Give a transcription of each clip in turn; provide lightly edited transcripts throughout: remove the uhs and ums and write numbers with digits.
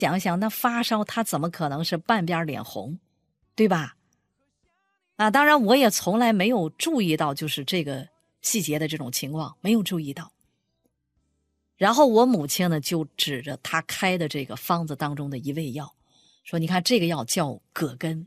想想那发烧他怎么可能是半边脸红，对吧？当然我也从来没有注意到就是这个细节的这种情况，没有注意到。然后我母亲呢就指着她开的这个方子当中的一味药，说你看这个药叫葛根，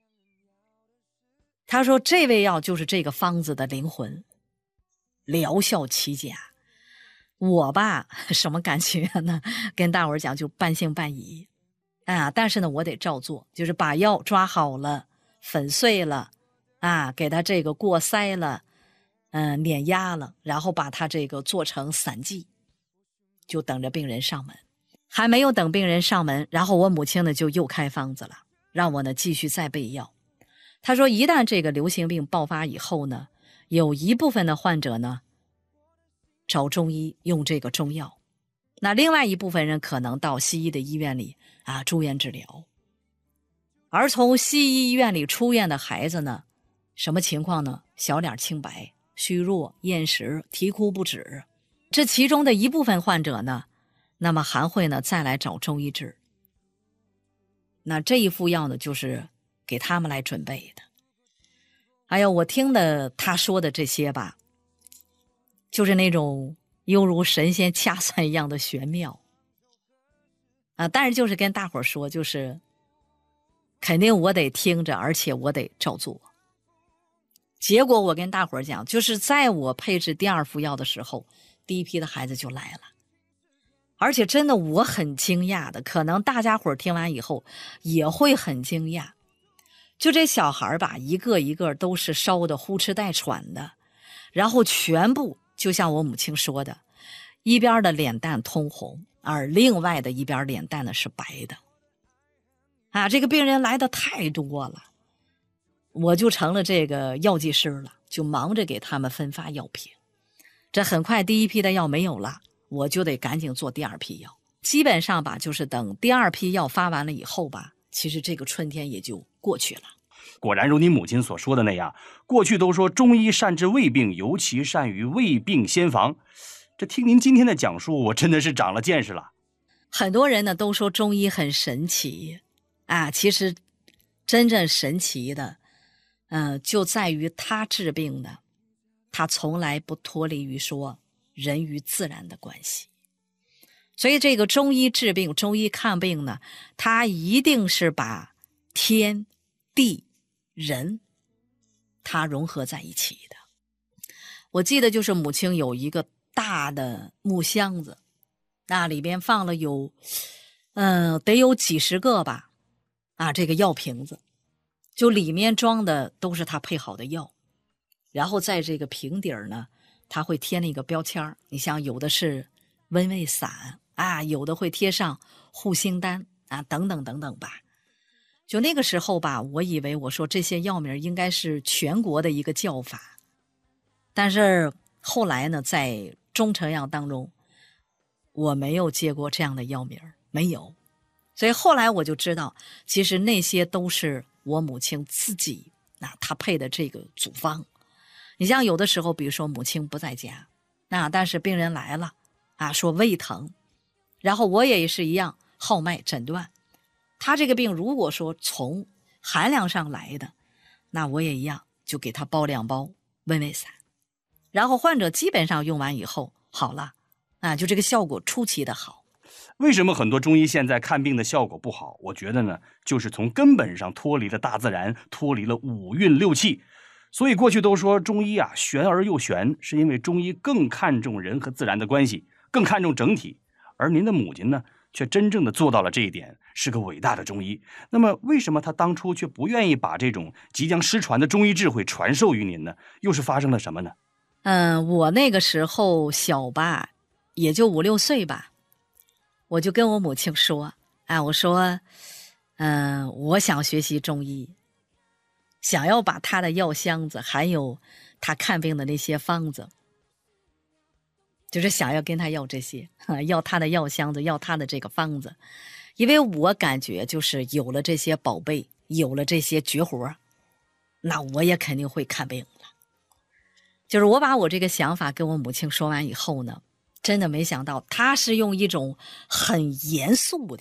她说这味药就是这个方子的灵魂，疗效奇佳。我吧什么感觉呢？跟大伙儿讲就半信半疑但是呢我得照做，就是把药抓好了，粉碎了给它这个过筛了，碾压了，然后把它这个做成散剂，就等着病人上门。还没有等病人上门，然后我母亲呢就又开方子了，让我呢继续再备药。她说一旦这个流行病爆发以后呢，有一部分的患者呢找中医用这个中药，那另外一部分人可能到西医的医院里住院治疗。而从西医医院里出院的孩子呢，什么情况呢？小脸青白，虚弱厌食，啼哭不止。这其中的一部分患者呢，那么还会呢再来找中医治。那这一副药呢就是给他们来准备的。哎呦，我听的他说的这些吧，就是那种犹如神仙掐算一样的玄妙但是就是跟大伙儿说，就是肯定我得听着，而且我得照做。结果我跟大伙儿讲，就是在我配置第二副药的时候，第一批的孩子就来了。而且真的我很惊讶的，可能大家伙儿听完以后也会很惊讶。就这小孩吧，一个一个都是烧的呼哧带喘的，然后全部就像我母亲说的，一边的脸蛋通红，而另外的一边脸蛋呢是白的。这个病人来的太多了，我就成了这个药剂师了，就忙着给他们分发药品。这很快第一批的药没有了，我就得赶紧做第二批药。基本上吧，就是等第二批药发完了以后吧，其实这个春天也就过去了。 果然如你母亲所说的那样，过去都说中医善治胃病，尤其善于胃病先防。这听您今天的讲述，我真的是长了见识了。 很多人呢都说中医很神奇其实真正神奇的就在于他治病呢，他从来不脱离于说人与自然的关系。所以这个中医治病，中医看病呢，他一定是把天地人它融合在一起的。我记得就是母亲有一个大的木箱子，那里边放了有得有几十个吧这个药瓶子，就里面装的都是他配好的药。然后在这个瓶底儿呢，他会贴那个标签，你像有的是温胃散有的会贴上护心丹等等等等吧。就那个时候吧，我以为我说这些药名应该是全国的一个叫法，但是后来呢，在中成药当中，我没有接过这样的药名，没有。所以后来我就知道，其实那些都是我母亲自己她配的这个组方。你像有的时候，比如说母亲不在家但是病人来了说胃疼，然后我也是一样号脉诊断。他这个病如果说从寒凉上来的，那我也一样就给他包2包温胃散，然后患者基本上用完以后好了就这个效果出奇的好。 为什么很多中医现在看病的效果不好？我觉得呢，就是从根本上脱离了大自然，脱离了五运六气。所以过去都说中医玄而又玄，是因为中医更看重人和自然的关系，更看重整体。而您的母亲呢，却真正的做到了这一点，是个伟大的中医。那么为什么她当初却不愿意把这种即将失传的中医智慧传授于您呢？又是发生了什么呢？ 我那个时候小吧，也就5、6岁吧，我就跟我母亲说我说我想学习中医，想要把他的药箱子还有他看病的那些方子，就是想要跟他要这些要他的药箱子，要他的这个方子。因为我感觉就是有了这些宝贝，有了这些绝活，那我也肯定会看病了。就是我把我这个想法跟我母亲说完以后呢，真的没想到她是用一种很严肃的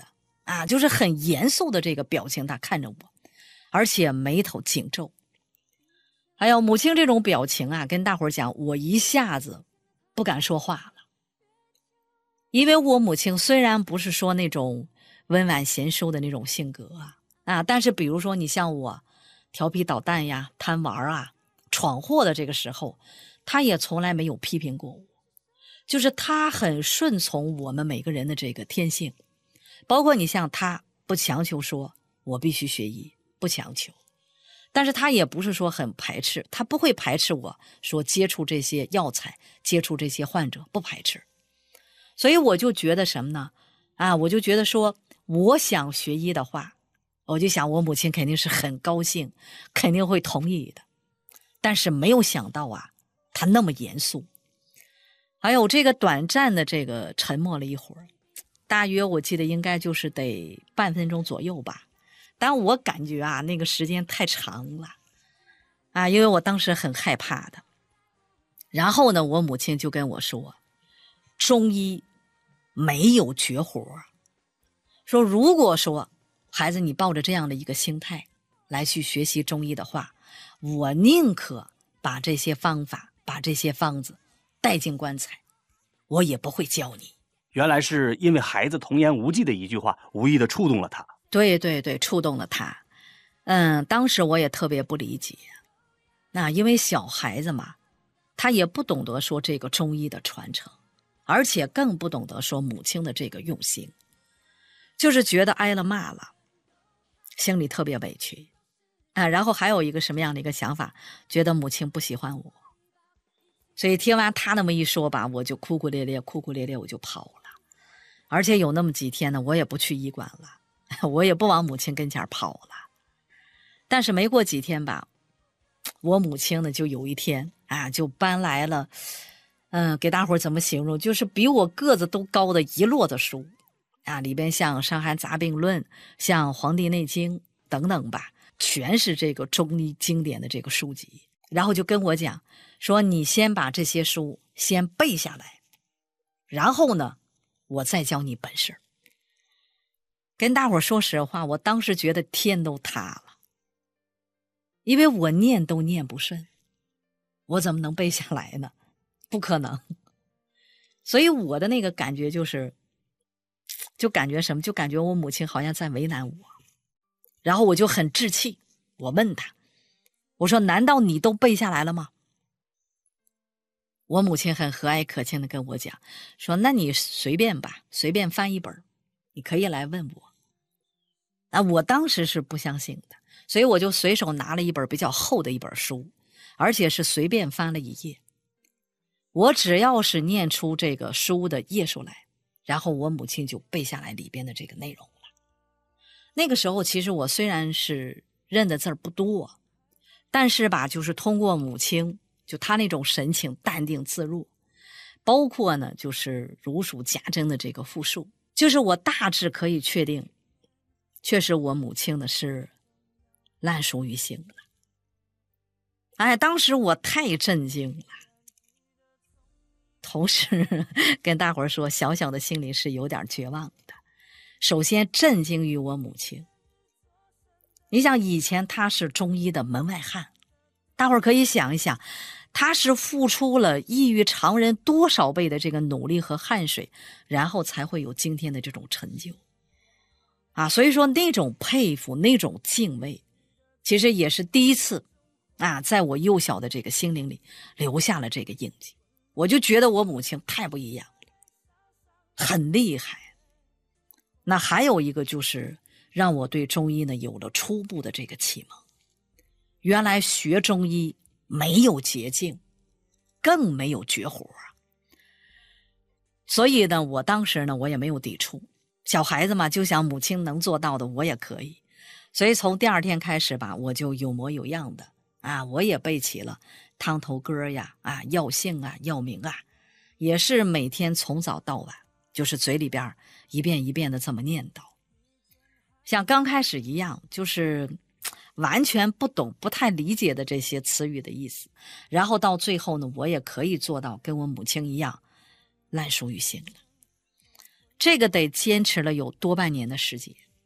啊，就是很严肃的这个表情，他看着我，而且眉头紧皱。还有母亲这种表情啊，跟大伙儿讲，我一下子不敢说话了。因为我母亲虽然不是说那种温婉贤淑的那种性格但是比如说你像我调皮捣蛋呀、贪玩啊、闯祸的这个时候，她也从来没有批评过我，就是她很顺从我们每个人的这个天性。包括你像她不强求说我必须学医，不强求，但是她也不是说很排斥，她不会排斥我说接触这些药材，接触这些患者，不排斥。所以我就觉得什么呢？我就觉得说，我想学医的话，我就想我母亲肯定是很高兴，肯定会同意的。但是没有想到她那么严肃。还有这个短暂的这个沉默了一会儿，大约我记得应该就是得半分钟左右吧。但我感觉那个时间太长了因为我当时很害怕的。然后呢，我母亲就跟我说，中医没有绝活，说如果说孩子你抱着这样的一个心态来去学习中医的话，我宁可把这些方法把这些方子带进棺材，我也不会教你。 原来是因为孩子童言无忌的一句话无意的触动了他。 对对对，触动了他。当时我也特别不理解，因为小孩子嘛，他也不懂得说这个中医的传承，而且更不懂得说母亲的这个用心，就是觉得挨了骂了，心里特别委屈然后还有一个什么样的一个想法，觉得母亲不喜欢我。所以听完他那么一说吧，我就哭哭咧咧我就跑了。而且有那么几天呢，我也不去医馆了，我也不往母亲跟前跑了。但是没过几天吧，我母亲呢就有一天就搬来了给大伙儿怎么形容，就是比我个子都高的一摞的书里边像《伤寒杂病论》、像《黄帝内经》等等吧，全是这个中医经典的这个书籍。然后就跟我讲说，你先把这些书先背下来，然后呢我再教你本事。跟大伙儿说实话，我当时觉得天都塌了，因为我念都念不顺，我怎么能背下来呢？不可能。所以我的那个感觉就感觉什么，就感觉我母亲好像在为难我。然后我就很置气，我问她，我说难道你都背下来了吗？我母亲很和蔼可亲的跟我讲说，那你随便吧，随便翻一本，你可以来问我。我当时是不相信的，所以我就随手拿了一本比较厚的一本书，而且是随便翻了一页。我只要是念出这个书的页数来，然后我母亲就背下来里边的这个内容了。那个时候其实我虽然是认的字儿不多，但是吧，就是通过母亲就她那种神情淡定自若，包括呢就是如数家珍的这个复述，就是我大致可以确定，确实我母亲呢是烂熟于心了。当时我太震惊了，同时跟大伙儿说，小小的心里是有点绝望的。首先震惊于我母亲，你想以前她是中医的门外汉，大伙儿可以想一想，她是付出了异于常人多少倍的这个努力和汗水，然后才会有今天的这种成就所以说那种佩服，那种敬畏，其实也是第一次在我幼小的这个心灵里留下了这个印记。我就觉得我母亲太不一样了，很厉害。那还有一个就是让我对中医呢有了初步的这个启蒙。原来学中医没有捷径，更没有绝活所以呢，我当时呢我也没有抵触，小孩子嘛，就想母亲能做到的我也可以。所以从第二天开始吧，我就有模有样的我也背起了汤头歌呀药性药名也是每天从早到晚，就是嘴里边一遍一遍的这么念叨。像刚开始一样，就是完全不懂不太理解的这些词语的意思，然后到最后呢，我也可以做到跟我母亲一样烂熟于心了。这个得坚持了有多半年的时间。